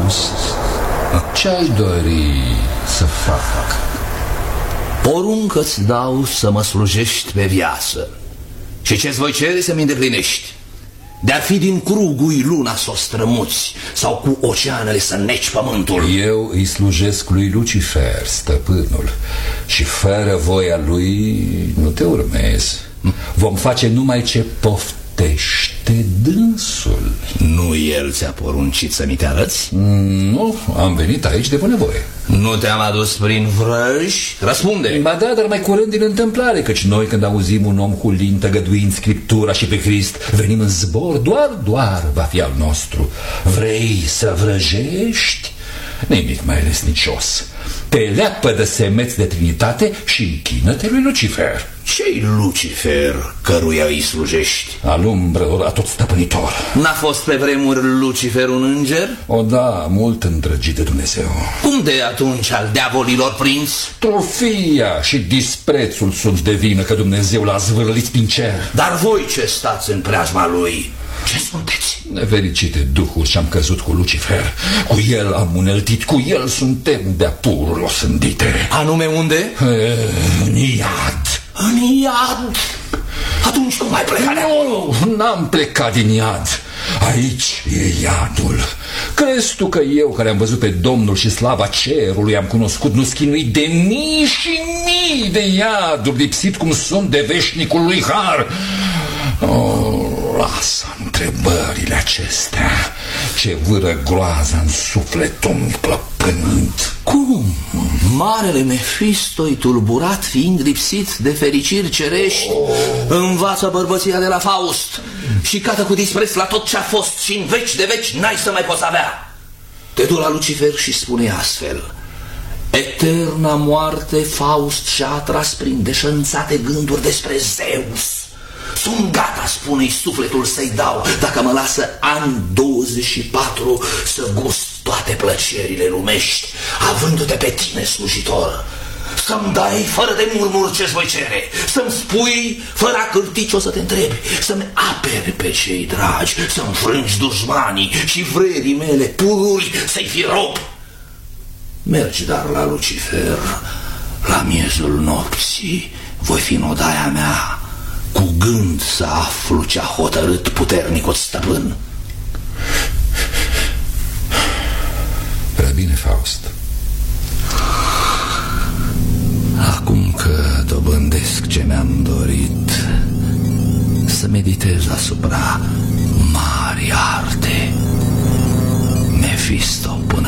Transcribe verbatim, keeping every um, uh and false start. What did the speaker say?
Faust, ce-ai dori să fac? Poruncă-ți dau să mă slujești pe viață și ce-ți voi cere să-mi îndeplinești. De-ar fi din crugul luna să o strămuți sau cu oceanele să neci pământul. Eu îi slujesc lui Lucifer, stăpânul, și fără voia lui nu te urmez. Vom face numai ce poftește dânsul. Nu el ți-a poruncit să mi te arăți? Nu, am venit aici de bunăvoie. Nu te-am adus prin vrăji? Răspunde. Ba da, dar mai curând din întâmplare, căci noi când auzim un om hulin tăgăduind Scriptura și pe Crist, venim în zbor, doar, doar va fi al nostru. Vrei să vrăjești? Nimic mai lesnicios. Te leapă de semeț de Trinitate și închină-te lui Lucifer. Ce-i Lucifer căruia îi slujești? Al umbrelor atot stăpânitor. N-a fost pe vremuri Lucifer un înger? O, da, mult îndrăgit de Dumnezeu. Cum de atunci al diavolilor prinț? Trofia și disprețul sunt de vină că Dumnezeu l-a zvârlit prin cer. Dar voi ce stați în preajma lui, ce sunteți? Nefericite duhuri și-am căzut cu Lucifer. Cu el am uneltit, cu el suntem de-a purul osândite. Anume unde? În iad. În iad? Atunci cum ai plecat? Nu, n-am plecat din iad. Aici e iadul. Crezi tu că eu, care am văzut pe Domnul și slava cerului, am cunoscut nu schinuit de mii și mii de iaduri, lipsit cum sunt de veșnicul lui Har? Oh, lasă întrebările acestea. Ce vâră groaza în sufletul plăpânind. Cum? Marele Mefisto-i tulburat, fiind lipsit de fericiri cerești, oh. învață bărbăția de la Faust și cată cu dispreț la tot ce-a fost și în veci de veci n-ai să mai poți avea. Te du la Lucifer și spune astfel: eterna moarte Faust și-a atras prin deșănțate gânduri despre Zeus. Sunt gata, spune-i sufletul să-i dau, dacă mă lasă ani douăzeci și patru să gust toate plăcerile lumești, avându-te pe tine slujitor. Să-mi dai fără de murmur ce-ți voi cere, să-mi spui fără a cârti ce o să te întrebi, să-mi apere pe cei dragi, să-mi frângi dușmanii și vrerii mele pururi să-i fi rob. Mergi dar la Lucifer, la miezul nopții voi fi în odaia mea, cu gând să aflu ce-a hotărât puternicul stăpân. Prea bine, Faust. Acum că dobândesc ce mi-am dorit, să meditez asupra mari arte, Mefisto